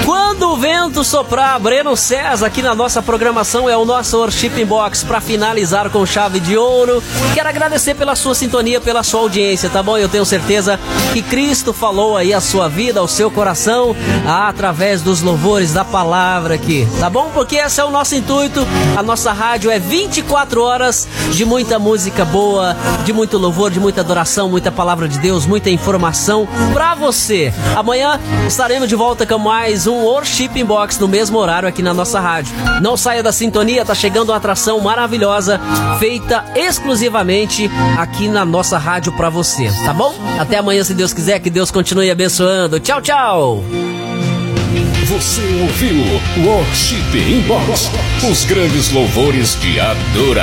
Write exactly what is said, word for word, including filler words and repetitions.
Quando o vento soprar, Breno César aqui na nossa programação é o nosso Worship Inbox para finalizar com chave de ouro. Quero agradecer pela sua sintonia, pela sua audiência, tá bom? Eu tenho certeza que Cristo falou aí a sua vida, ao seu coração, através dos louvores da palavra aqui, tá bom? Porque esse é o nosso intuito. A nossa rádio é vinte e quatro horas de muita música boa, de muito louvor, de muita adoração, muita palavra de Deus, muita informação pra você. Amanhã estaremos de volta com mais um Worship Inbox no mesmo horário aqui na nossa rádio. Não saia da sintonia, tá chegando uma atração maravilhosa feita exclusivamente aqui na nossa rádio pra você, tá bom? Até amanhã, se Deus quiser, que Deus continue abençoando. Tchau, tchau! Você ouviu Worship Inbox, os grandes louvores de adoração.